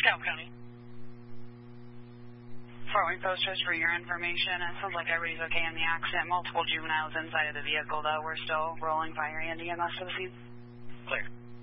DeKalb County. Fort Wayne Post just for your information. It sounds like everybody's okay in the accident. Multiple juveniles inside of the vehicle, though. We're still rolling fire and EMS to the scene. Clear.